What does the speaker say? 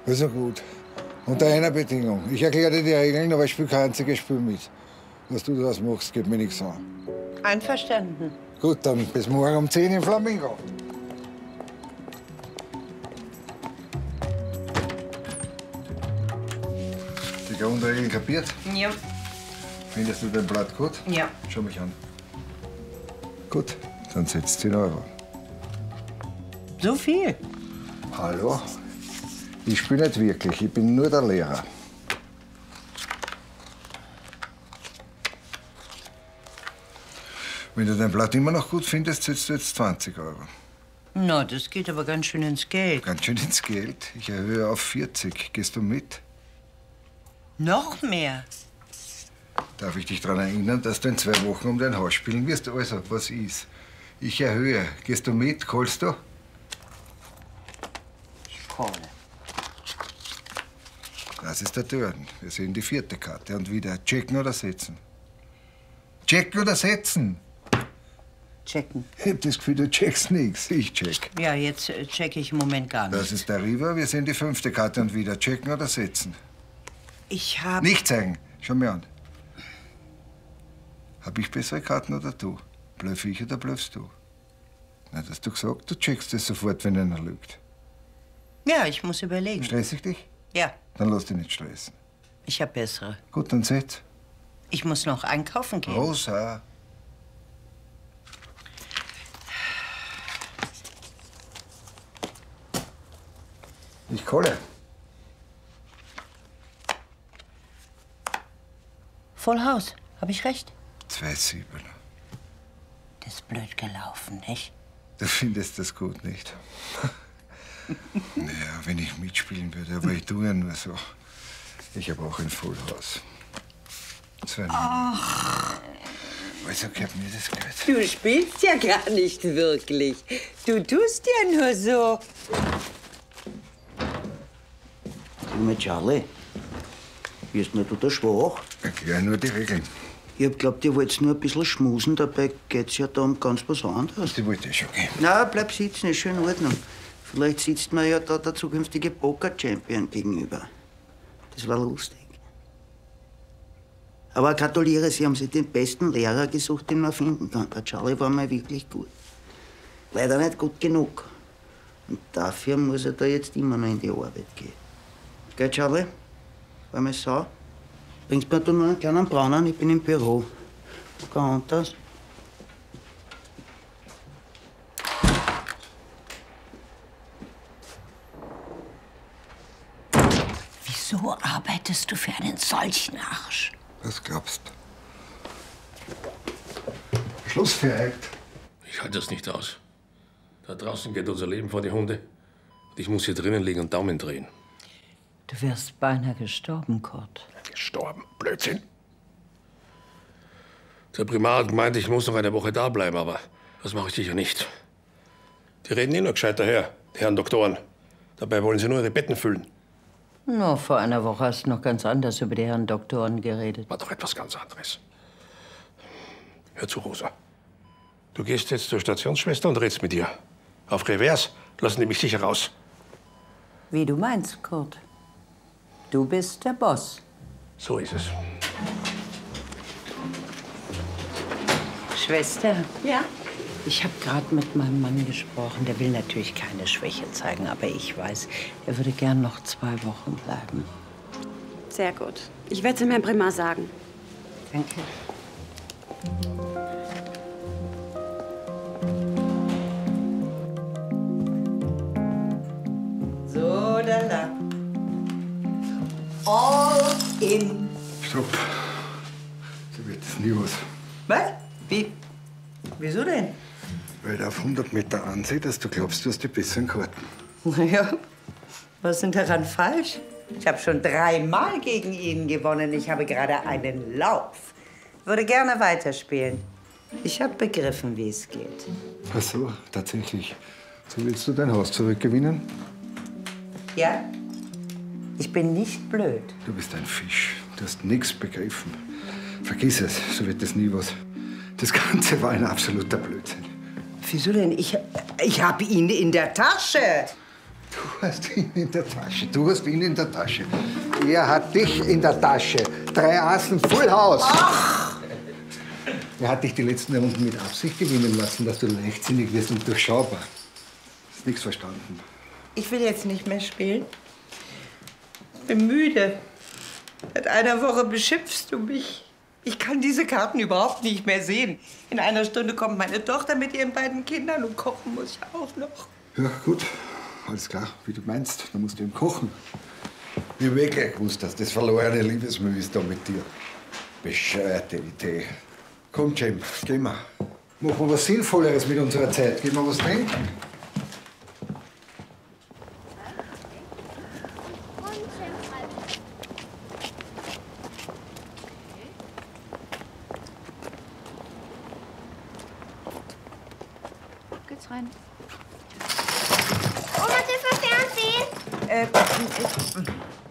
Also gut. Unter einer Bedingung. Ich erkläre dir die Regeln, aber ich spiele kein einziges Spiel mit. Was du daraus machst, geht mir nichts an. Einverstanden. Gut, dann bis morgen um 10 im Flamingo. Die Grundregeln kapiert? Ja. Findest du den Blatt gut? Ja. Schau mich an. Gut, dann setzt 10 Euro. So viel? Hallo? Ich spiele nicht wirklich, ich bin nur der Lehrer. Wenn du dein Blatt immer noch gut findest, setzt du jetzt 20 Euro. Na, das geht aber ganz schön ins Geld. Ganz schön ins Geld. Ich erhöhe auf 40. Gehst du mit? Noch mehr? Darf ich dich daran erinnern, dass du in 2 Wochen um dein Haus spielen wirst? Also, was ist? Ich erhöhe. Gehst du mit? Kohlst du? Ich kohle. Das ist der Turn. Wir sehen die 4. Karte. Und wieder checken oder setzen? Checken oder setzen? Checken. Ich hab das Gefühl, du checkst nichts. Ich check. Ja, jetzt checke ich im Moment gar nicht. Das ist der River. Wir sehen die 5. Karte und wieder checken oder setzen. Ich habe... Nicht zeigen. Schau mir an. Hab ich bessere Karten oder du? Bluff ich oder bluffst du? Na, das hast du gesagt, du checkst es sofort, wenn einer lügt. Ja, ich muss überlegen. Stress ich dich? Ja, Dann lass dich nicht stressen. ich habe bessere. Gut, dann setz. Ich muss noch einkaufen gehen. Rosa. Ich kohle. Voll Haus. Habe ich recht? 2 Siebener. Das ist blöd gelaufen, nicht? Du findest das gut, nicht? Naja, wenn ich mitspielen würde, aber ich tue ja nur so. Ich habe auch ein Vollhaus. 2 Ach. Also gib mir das Geld. Du spielst ja gar nicht wirklich. Du tust ja nur so. Sag mal, Charlie, wirst nicht du schwach? Erklär nur die Regeln. Ich hab glaubt, ihr wollt nur ein bisschen schmusen, dabei geht's ja da um ganz was anderes. Die wollte ich schon gehen. Na, bleib sitzen, ist schon in Ordnung. Vielleicht sitzt mir ja da der zukünftige Poker-Champion gegenüber. Das war lustig. Aber gratuliere, Sie haben sich den besten Lehrer gesucht, den man finden kann. Der Charlie war mal wirklich gut. Leider nicht gut genug. Und dafür muss er da jetzt immer noch in die Arbeit gehen. Gell, Charlie? War mal so? Bringst mir du noch einen kleinen Braunen? Ich bin im Büro. Und das? Wieso arbeitest du für einen solchen Arsch? Was glaubst du? Schluss für heute. Ich halte das nicht aus. Da draußen geht unser Leben vor die Hunde. Und ich muss hier drinnen liegen und Daumen drehen. Du wärst beinahe gestorben, Kurt. Gestorben? Blödsinn. Der Primar hat gemeint, ich muss noch eine Woche da bleiben, aber das mache ich sicher nicht. Die reden eh nur gescheit daher, die Herren Doktoren. Dabei wollen sie nur ihre Betten füllen. No, vor einer Woche hast du noch ganz anders über die Herren Doktoren geredet. War doch etwas ganz anderes. Hör zu, Rosa. Du gehst jetzt zur Stationsschwester und redst mit ihr. Auf Revers lassen die mich sicher raus. Wie du meinst, Kurt. Du bist der Boss. So ist es. Schwester, Ja? ich habe gerade mit meinem Mann gesprochen. Der will natürlich keine Schwäche zeigen, aber ich weiß, er würde gern noch 2 Wochen bleiben. Sehr gut. Ich werde es dem Herrn Primar sagen. Danke. So, da. All in. Stopp. So wird das nie was. Was? Wie? Wieso denn? Weil er auf 100 Meter ansieht, dass du glaubst, du hast die besseren Karten. Naja, was ist denn daran falsch? Ich habe schon 3-mal gegen ihn gewonnen. Ich habe gerade einen Lauf. Würde gerne weiterspielen. Ich habe begriffen, wie es geht. Ach so, tatsächlich. So willst du dein Haus zurückgewinnen? Ja? Ich bin nicht blöd. Du bist ein Fisch. Du hast nichts begriffen. Vergiss es, so wird das nie was. Das Ganze war ein absoluter Blödsinn. Wieso denn? Ich habe ihn in der Tasche. Du hast ihn in der Tasche. Du hast ihn in der Tasche. Er hat dich in der Tasche. 3 Assen, Full House. Ach! Er hat dich die letzten Runden mit Absicht gewinnen lassen, dass du leichtsinnig wirst und durchschaubar. Hast nichts verstanden. Ich will jetzt nicht mehr spielen. Ich bin müde. Seit einer Woche beschimpfst du mich. Ich kann diese Karten überhaupt nicht mehr sehen. In einer Stunde kommt meine Tochter mit ihren beiden Kindern und kochen muss ich auch noch. Ja, gut. Alles klar, wie du meinst. Dann musst du ihm kochen. Ich hab gleich gewusst, dass das verlorene Liebesmüh ist da mit dir. Bescheuerte Idee. Komm, Jim, gehen wir. Machen wir was Sinnvolleres mit unserer Zeit. Gehen wir was trinken. Geht's rein. Oma, dürfen wir Fernsehen?